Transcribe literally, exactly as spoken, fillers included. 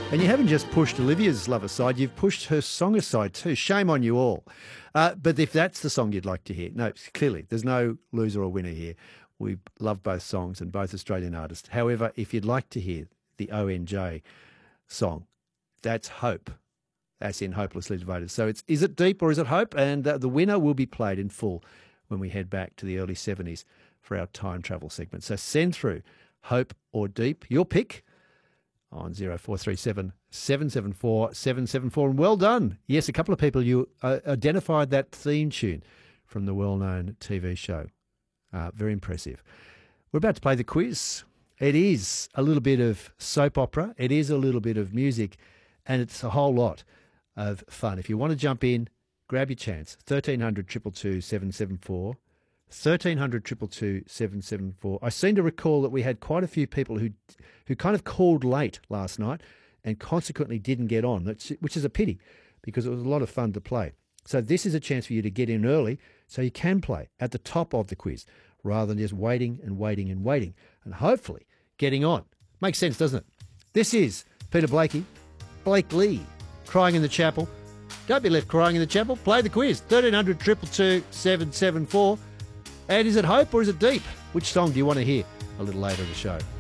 And you haven't just pushed Olivia's love aside, you've pushed her song aside too. Shame on you all. Uh, but if that's the song you'd like to hear, no, clearly there's no loser or winner here. We love both songs and both Australian artists. However, if you'd like to hear the O N J song, that's Hope. That's in Hopelessly Devoted. So it's Is It Deep or Is It Hope? And uh, the winner will be played in full when we head back to the early seventies for our time travel segment. So send through Hope or Deep, your pick, on zero four three seven, seven seven four, seven seven four. And well done. Yes, a couple of people, you uh, identified that theme tune from the well-known T V show. Uh, very impressive. We're about to play the quiz. It is a little bit of soap opera. It is a little bit of music, and it's a whole lot of fun. If you want to jump in, grab your chance. thirteen hundred, two two two, seven seven four. thirteen hundred, two two two, seven seven four. I seem to recall that we had quite a few people who who kind of called late last night and consequently didn't get on, which is a pity because it was a lot of fun to play. So this is a chance for you to get in early so you can play at the top of the quiz rather than just waiting and waiting and waiting and hopefully getting on. Makes sense, doesn't it? This is Peter Blakey, Blake Lee, Crying in the Chapel. Don't be left crying in the chapel. Play the quiz. thirteen hundred, two two two, seven seven four. And is it Hope or is it Deep? Which song do you want to hear a little later in the show?